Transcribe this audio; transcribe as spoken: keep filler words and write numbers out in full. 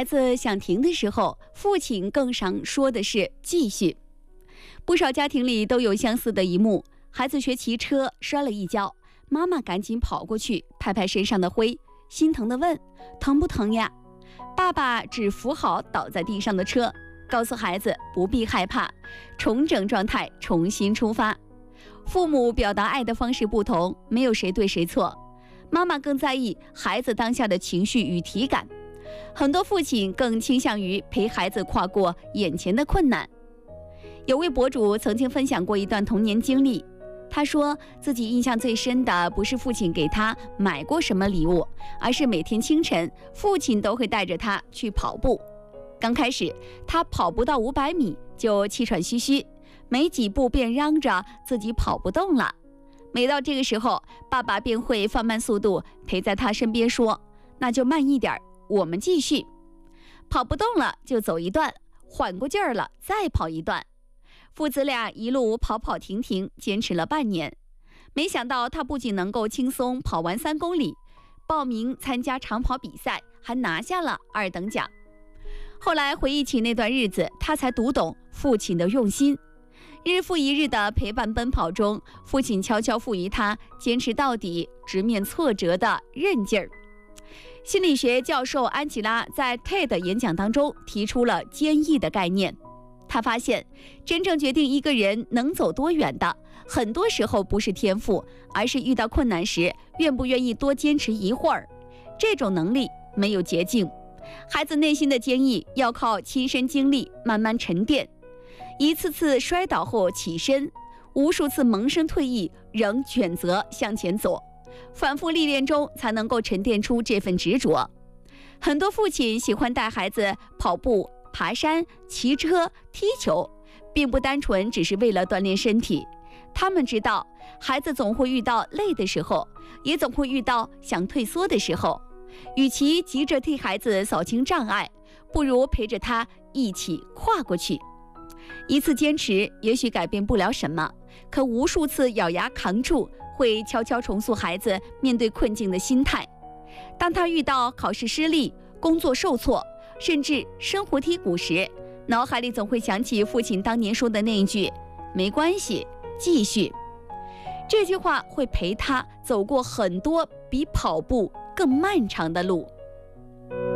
孩子想停的时候，父亲更常说的是继续。不少家庭里都有相似的一幕，孩子学骑车摔了一跤，妈妈赶紧跑过去拍拍身上的灰，心疼地问：疼不疼呀？爸爸只扶好倒在地上的车，告诉孩子不必害怕，重整状态，重新出发。父母表达爱的方式不同，没有谁对谁错。妈妈更在意孩子当下的情绪与体感，很多父亲更倾向于陪孩子跨过眼前的困难。有位博主曾经分享过一段童年经历，他说自己印象最深的不是父亲给他买过什么礼物，而是每天清晨父亲都会带着他去跑步。刚开始他跑不到五百米就气喘吁吁，没几步便嚷着自己跑不动了。每到这个时候，爸爸便会放慢速度陪在他身边说：那就慢一点，我们继续。跑不动了就走一段，缓过劲儿了再跑一段。父子俩一路跑跑停停，坚持了半年。没想到他不仅能够轻松跑完三公里，报名参加长跑比赛，还拿下了二等奖。后来回忆起那段日子，他才读懂父亲的用心。日复一日的陪伴奔跑中，父亲悄悄赋予他坚持到底、直面挫折的韧劲儿。心理学教授安吉拉在 T E D 演讲当中提出了坚毅的概念。他发现，真正决定一个人能走多远的，很多时候不是天赋，而是遇到困难时愿不愿意多坚持一会儿。这种能力没有捷径，孩子内心的坚毅要靠亲身经历慢慢沉淀。一次次摔倒后起身，无数次萌生退役，仍选择向前走，反复历练中才能够沉淀出这份执着。很多父亲喜欢带孩子跑步、爬山、骑车、踢球，并不单纯只是为了锻炼身体。他们知道，孩子总会遇到累的时候，也总会遇到想退缩的时候。与其急着替孩子扫清障碍，不如陪着他一起跨过去。一次坚持也许改变不了什么，可无数次咬牙扛住，会悄悄重塑孩子面对困境的心态。当他遇到考试失利、工作受挫，甚至生活低谷时，脑海里总会想起父亲当年说的那一句：没关系，继续。这句话会陪他走过很多比跑步更漫长的路。